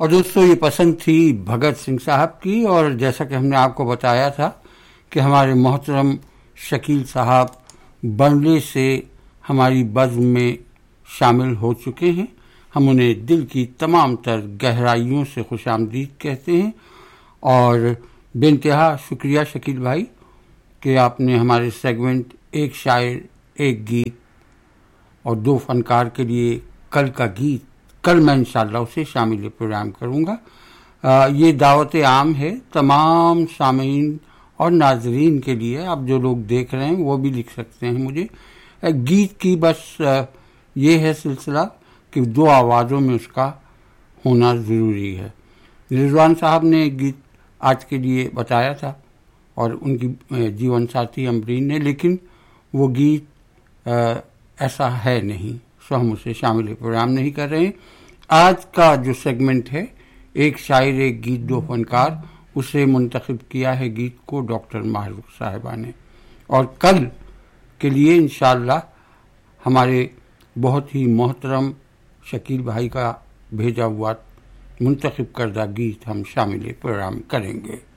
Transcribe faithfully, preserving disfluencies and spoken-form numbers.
اور دوستو یہ پسند تھی بھگت سنگھ صاحب کی، اور جیسا کہ ہم نے آپ کو بتایا تھا کہ ہمارے محترم شکیل صاحب برنلے سے ہماری بزم میں شامل ہو چکے ہیں. ہم انہیں دل کی تمام تر گہرائیوں سے خوش آمدید کہتے ہیں، اور بے انتہا شکریہ شکیل بھائی کہ آپ نے ہمارے سیگمنٹ ایک شاعر ایک گیت اور دو فنکار کے لیے کل کا گیت، کل میں انشاءاللہ اسے شامل پروگرام کروں گا. آ, یہ دعوت عام ہے تمام سامعین اور ناظرین کے لیے. آپ جو لوگ دیکھ رہے ہیں وہ بھی لکھ سکتے ہیں مجھے. گیت کی بس آ, یہ ہے سلسلہ کہ دو آوازوں میں اس کا ہونا ضروری ہے. رضوان صاحب نے گیت آج کے لیے بتایا تھا اور ان کی جیون ساتھی امبرین نے، لیکن وہ گیت آ, ایسا ہے نہیں، سو ہم اسے شامل پروگرام نہیں کر رہے ہیں. آج کا جو سیگمنٹ ہے ایک شاعر ایک گیت دو فنکار، اسے منتخب کیا ہے گیت کو ڈاکٹر ماہرخ صاحبہ نے، اور کل کے لیے انشاءاللہ ہمارے بہت ہی محترم شکیل بھائی کا بھیجا ہوا منتخب کردہ گیت ہم شامل پروگرام کریں گے.